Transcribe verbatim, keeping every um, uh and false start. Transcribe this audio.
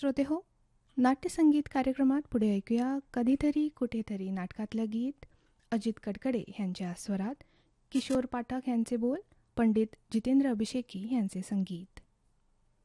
श्रोते हो, नाट्यसंगीत कार्यक्रमात पुढे ऐकूया कधीतरी कुठेतरी नाटकातलं गीत. अजित कडकडे यांच्या स्वरात, किशोर पाठक यांचे बोल, पंडित जितेंद्र अभिषेकी यांचे संगीत.